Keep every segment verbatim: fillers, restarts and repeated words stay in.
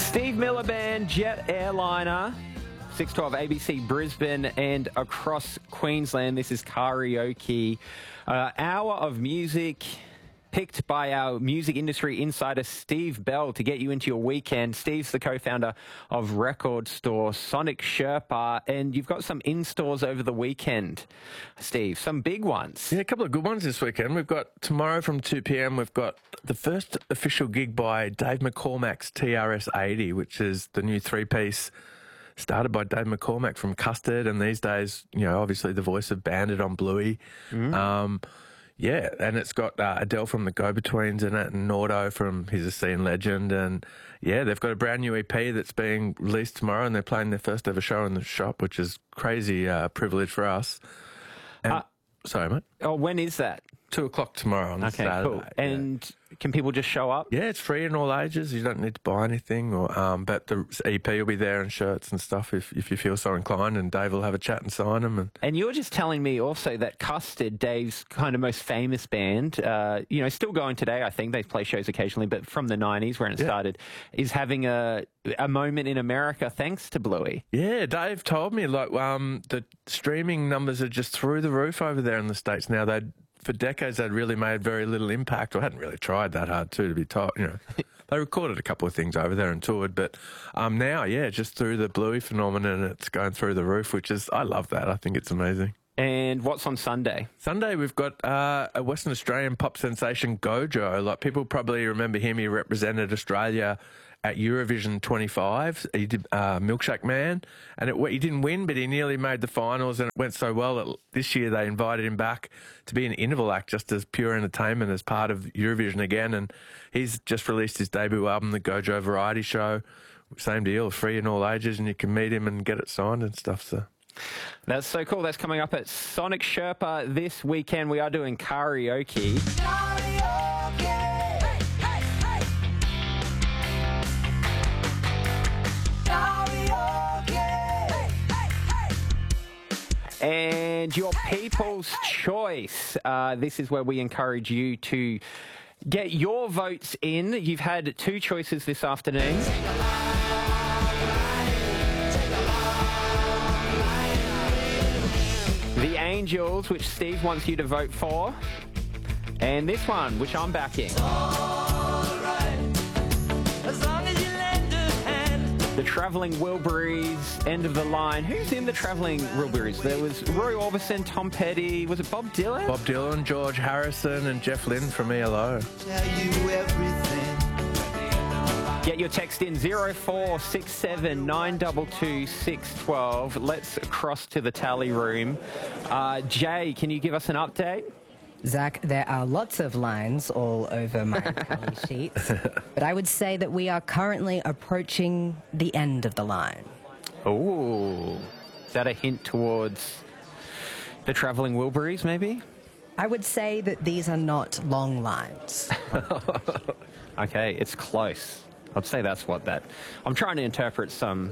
Steve Miller Band, Jet Airliner, six twelve A B C Brisbane and across Queensland. This is Karaoke, uh, hour of music picked by our music industry insider Steve Bell to get you into your weekend. Steve's the co-founder of record store Sonic Sherpa, and you've got some in-stores over the weekend, Steve, some big ones. Yeah, a couple of good ones this weekend. We've got tomorrow from two p m, we've got the first official gig by Dave McCormack's T R S eighty, which is the new three-piece started by Dave McCormack from Custard, and these days, you know, obviously the voice of Bandit on Bluey. Mm. Um, yeah, and it's got uh, Adele from the Go-Betweens in it, and Nordo from He's a Scene Legend, and yeah, they've got a brand new E P that's being released tomorrow, and they're playing their first ever show in the shop, which is crazy uh, privilege for us. And, uh, sorry, mate. Oh, when is that? Two o'clock tomorrow on okay, Saturday. Cool. And yeah. Can people just show up? Yeah, it's free in all ages. You don't need to buy anything, or um, but the E P will be there and shirts and stuff if if you feel so inclined. And Dave will have a chat and sign them. And and you're just telling me also that Custard, Dave's kind of most famous band, uh, you know, still going today. I think they play shows occasionally, but from the nineties when it yeah. started, is having a a moment in America thanks to Bluey. Yeah, Dave told me like um the streaming numbers are just through the roof over there in the States now. They For decades, they'd really made very little impact, or hadn't really tried that hard too, to be told. You know, they recorded a couple of things over there and toured, but um, now, yeah, just through the Bluey phenomenon, it's going through the roof, which is, I love that. I think it's amazing. And what's on Sunday? Sunday, we've got uh, a Western Australian pop sensation, Gojo. Like, people probably remember him. He represented Australia at Eurovision twenty-five. He did uh, Milkshake Man, and it, he didn't win, but he nearly made the finals, and it went so well that this year they invited him back to be an interval act, just as pure entertainment as part of Eurovision again. And he's just released his debut album, The Gojo Variety Show. Same deal, free in all ages, and you can meet him and get it signed and stuff. So that's so cool. That's coming up at Sonic Sherpa this weekend. We are doing karaoke. Karaoke! Hey, hey, hey! Karaoke! Hey, hey, hey! And your people's choice. Uh, this is where we encourage you to get your votes in. You've had two choices this afternoon. The Angels, which Steve wants you to vote for, and this one, which I'm backing. The Travelling Wilburys, End of the Line. Who's in the Travelling Wilburys? There was Roy Orbison, Tom Petty. Was it Bob Dylan? Bob Dylan, George Harrison, and Jeff Lynne from E L O. Tell you everything. Get your text in zero four six seven nine two two six one two. Let's cross to the tally room. Uh, Jay, can you give us an update? Zach, there are lots of lines all over my tally sheets, but I would say that we are currently approaching the end of the line. Oh, is that a hint towards the Travelling Wilburys, maybe? I would say that these are not long lines. Okay, it's close. I'd say that's what that... I'm trying to interpret some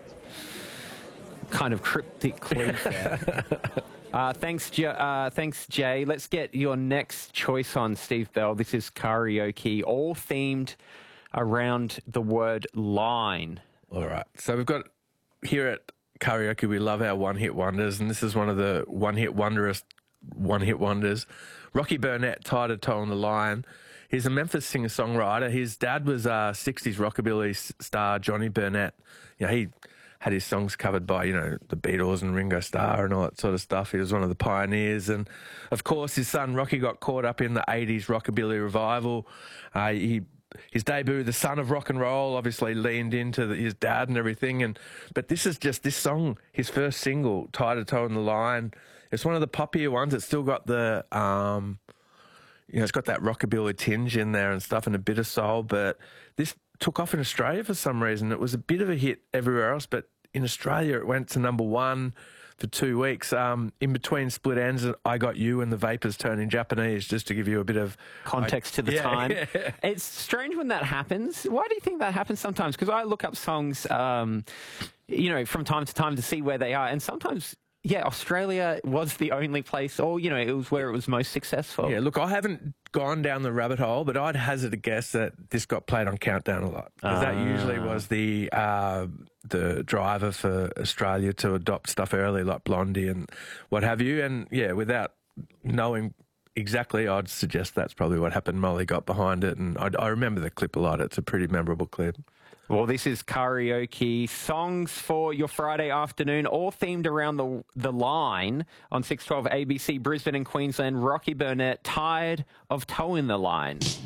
kind of cryptic clue there. uh, thanks, J uh, thanks, Jay. Let's get your next choice on, Steve Bell. This is karaoke, all themed around the word line. All right. So we've got here at Karaoke, we love our one-hit wonders, and this is one of the one-hit wonderest one-hit wonders. Rocky Burnett, Tied a Toe on the Line. He's a Memphis singer-songwriter. His dad was a sixties rockabilly star, Johnny Burnett. You know, he had his songs covered by, you know, the Beatles and Ringo Starr and all that sort of stuff. He was one of the pioneers. And, of course, his son Rocky got caught up in the eighties rockabilly revival. Uh, he... His debut, The Son of Rock and Roll, obviously leaned into the, his dad and everything. And but this is just this song, his first single, Tied a Toe on the Line. It's one of the poppier ones. It's still got the, um, you know, it's got that rockabilly tinge in there and stuff and a bit of soul. But this took off in Australia for some reason. It was a bit of a hit everywhere else, but in Australia it went to number one for two weeks. Um, in between Split Ends, I Got You and The Vapors turning Japanese, just to give you a bit of context I, to the yeah, time. Yeah. It's strange when that happens. Why do you think that happens sometimes? Because I look up songs, um, you know, from time to time to see where they are, and sometimes yeah, Australia was the only place, or, you know, it was where it was most successful. Yeah, look, I haven't gone down the rabbit hole, but I'd hazard a guess that this got played on Countdown a lot. Because that usually was the uh, the driver for Australia to adopt stuff early, like Blondie and what have you. And, yeah, without knowing exactly, I'd suggest that's probably what happened. Molly got behind it, and I, I remember the clip a lot. It's a pretty memorable clip. Well, this is Karaoke, songs for your Friday afternoon, all themed around the the line on six twelve A B C, Brisbane and Queensland. Rocky Burnett, Tired of Towing the Line.